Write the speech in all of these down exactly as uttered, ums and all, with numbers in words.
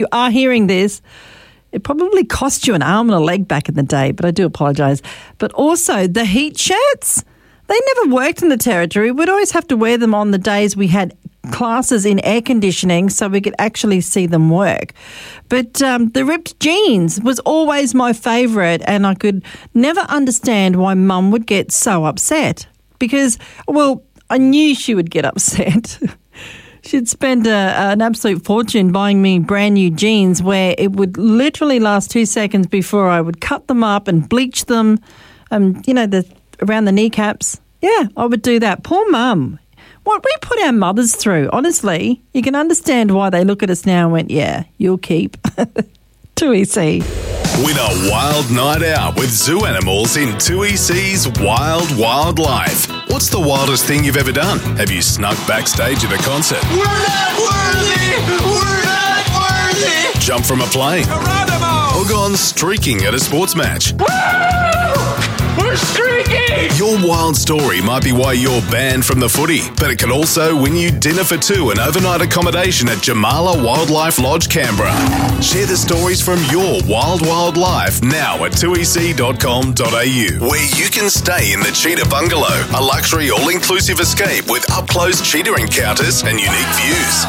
you are hearing this, it probably cost you an arm and a leg back in the day, but I do apologise. But also the heat shirts, they never worked in the Territory. We'd always have to wear them on the days we had classes in air conditioning so we could actually see them work. But um, the ripped jeans was always my favourite, and I could never understand why Mum would get so upset because, well, I knew she would get upset. She'd spend a, an absolute fortune buying me brand new jeans where it would literally last two seconds before I would cut them up and bleach them, um, you know, the around the kneecaps. Yeah, I would do that. Poor Mum. What we put our mothers through, honestly, you can understand why they look at us now and went, yeah, you'll keep. two E C. Win a wild night out with zoo animals in two E C's Wild Wildlife. What's the wildest thing you've ever done? Have you snuck backstage at a concert? We're not worthy! We're not worthy! Jumped from a plane? Geronimo! Or gone streaking at a sports match? Woo! We're streaking! Your wild story might be why you're banned from the footy, but it can also win you dinner for two and overnight accommodation at Jamala Wildlife Lodge, Canberra. Share the stories from your wild wildlife now at two e c dot com dot a u, where you can stay in the Cheetah Bungalow, a luxury all-inclusive escape with up-close cheetah encounters and unique views.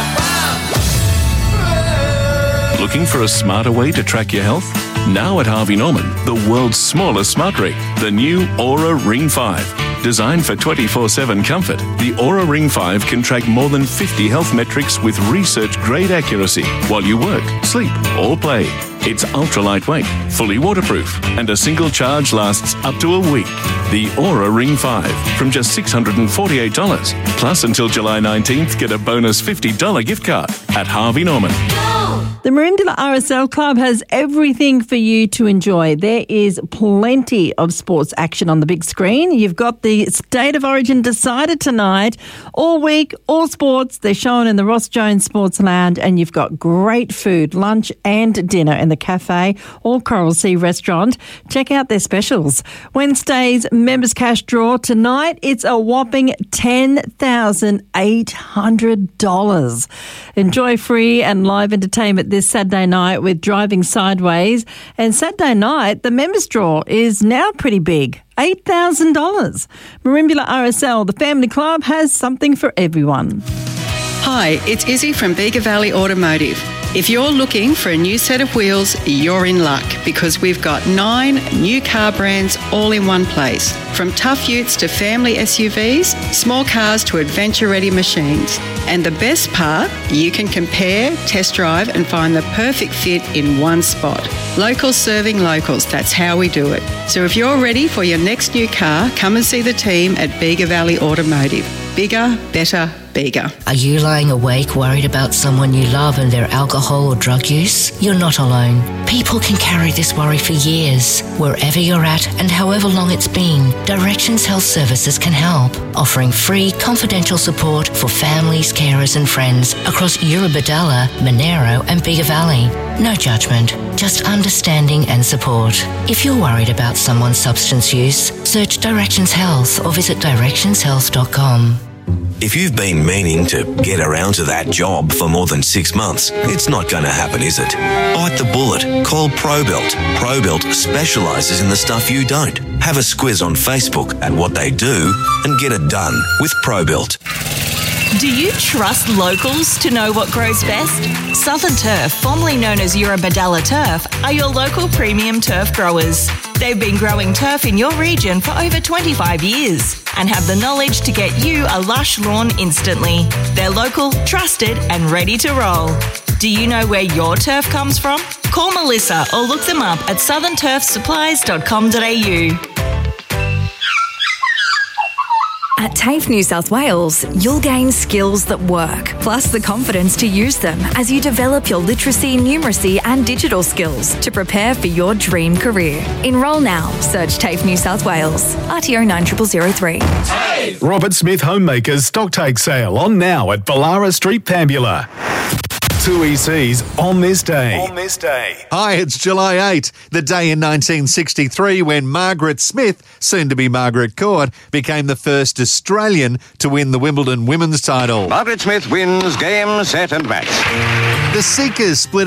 Looking for a smarter way to track your health? Now at Harvey Norman, the world's smallest smart ring, the new Aura Ring five. Designed for twenty-four seven comfort, the Aura Ring five can track more than fifty health metrics with research-grade accuracy while you work, sleep, or play. It's ultra-lightweight, fully waterproof, and a single charge lasts up to a week. The Aura Ring five from just six hundred forty-eight dollars. Plus, until July nineteenth, get a bonus fifty dollars gift card at Harvey Norman. The Marindala R S L Club has everything for you to enjoy. There is plenty of sports action on the big screen. You've got the State of Origin decided tonight. All week, all sports. They're shown in the Ross Jones Sports Lounge, and you've got great food, lunch and dinner in the cafe or Coral Sea restaurant. Check out their specials. Wednesday's Members Cash Draw. Tonight, it's a whopping ten thousand eight hundred dollars. Enjoy free and live entertainment this Saturday night with Driving Sideways. And Saturday night, the members draw is now pretty big, eight thousand dollars. Marimbula R S L, the family club, has something for everyone. Hi, it's Izzy from Bega Valley Automotive. If you're looking for a new set of wheels, you're in luck because we've got nine new car brands all in one place. From tough utes to family S U Vs, small cars to adventure-ready machines. And the best part, you can compare, test drive and find the perfect fit in one spot. Locals serving locals, that's how we do it. So if you're ready for your next new car, come and see the team at Bega Valley Automotive. Bigger, better, bigger. Are you lying awake worried about someone you love and their alcohol or drug use? You're not alone. People can carry this worry for years. Wherever you're at and however long it's been, Directions Health Services can help, offering free, confidential support for families, carers and friends across Eurobodalla, Monero and Bega Valley. No judgment, just understanding and support. If you're worried about someone's substance use, search Directions Health or visit directions health dot com. If you've been meaning to get around to that job for more than six months, it's not going to happen, is it? Bite the bullet. Call ProBuilt. ProBuilt specialises in the stuff you don't. Have a squiz on Facebook at what they do and get it done with ProBuilt. Do you trust locals to know what grows best? Southern Turf, formerly known as Eurobodalla Turf, are your local premium turf growers. They've been growing turf in your region for over twenty-five years and have the knowledge to get you a lush lawn instantly. They're local, trusted and ready to roll. Do you know where your turf comes from? Call Melissa or look them up at southern turf supplies dot com dot a u. At TAFE New South Wales, you'll gain skills that work, plus the confidence to use them as you develop your literacy, numeracy and digital skills to prepare for your dream career. Enrol now. Search TAFE New South Wales. R T O nine zero zero zero three. Robert Smith Homemakers Stocktake Sale on now at Ballara Street, Pambula. Two E Cs on this day. On this day. Hi, it's July eighth, the day in nineteen sixty-three when Margaret Smith, soon to be Margaret Court, became the first Australian to win the Wimbledon women's title. Margaret Smith wins game, set and match. The Seekers split